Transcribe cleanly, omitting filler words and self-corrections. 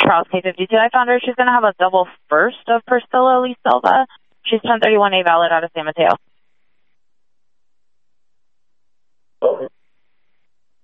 Charles K52. I found her. She's going to have a double first of Priscilla Lee Silva. She's 1031A valid out of San Mateo.